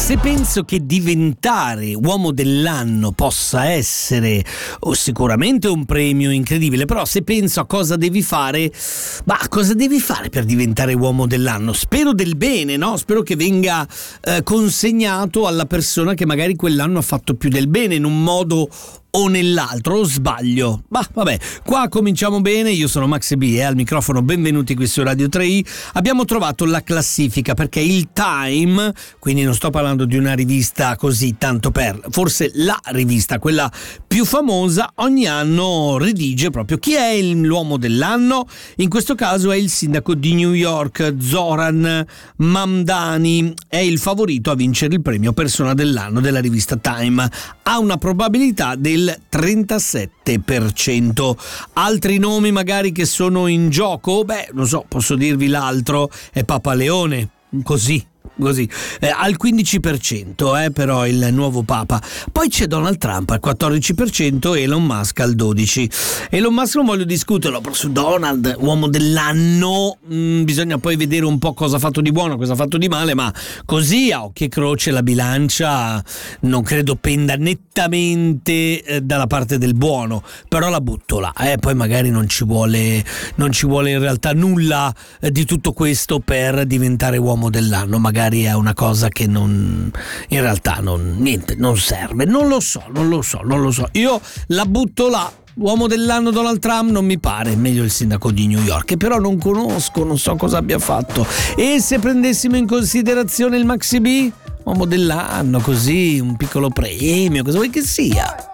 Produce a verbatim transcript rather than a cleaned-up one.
Se penso che diventare uomo dell'anno possa essere oh, sicuramente un premio incredibile, però se penso a cosa devi fare, ma cosa devi fare per diventare uomo dell'anno? Spero del bene, no? Spero che venga eh, consegnato alla persona che magari quell'anno ha fatto più del bene in un modo o nell'altro, o sbaglio? Ma vabbè, qua cominciamo bene. Io sono Max B e al microfono, benvenuti qui su Radio tre i. Abbiamo trovato la classifica perché il Time, quindi non sto parlando di una rivista così tanto per, forse la rivista, quella più famosa, ogni anno redige proprio chi è l'uomo dell'anno. In questo caso è il sindaco di New York, Zoran Mamdani, è il favorito a vincere il premio persona dell'anno della rivista Time. Ha una probabilità del trentasette per cento. Altri nomi magari che sono in gioco? Beh, non so, posso dirvi l'altro, è Papa Leone, così. Così eh, al quindici per cento eh, però il nuovo Papa. Poi c'è Donald Trump al quattordici per cento e Elon Musk al dodici per cento. Elon Musk non voglio discuterlo, però su Donald, uomo dell'anno, mh, bisogna poi vedere un po' cosa ha fatto di buono, cosa ha fatto di male, ma così a occhio e croce la bilancia non credo penda nettamente eh, dalla parte del buono, però la butto là, eh, poi magari non ci vuole non ci vuole in realtà nulla eh, di tutto questo per diventare uomo dell'anno, magari è una cosa che non in realtà non niente non serve, non lo so non lo so non lo so io la butto là. Uomo dell'anno Donald Trump non mi pare, meglio il sindaco di New York, che però non conosco, non so cosa abbia fatto. E se prendessimo in considerazione il Maxi B, uomo dell'anno, così un piccolo premio, cosa vuoi che sia?